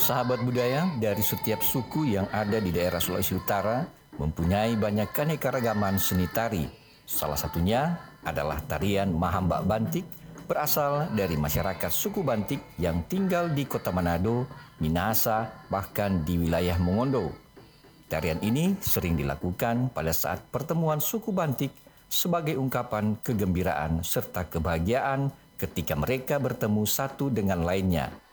Sahabat budaya dari setiap suku yang ada di daerah Sulawesi Utara mempunyai banyak keanekaragaman seni tari. Salah satunya adalah tarian Mahambak Bantik berasal dari masyarakat suku Bantik yang tinggal di Kota Manado, Minahasa, bahkan di wilayah Mongondo. Tarian ini sering dilakukan pada saat pertemuan suku Bantik sebagai ungkapan kegembiraan serta kebahagiaan ketika mereka bertemu satu dengan lainnya.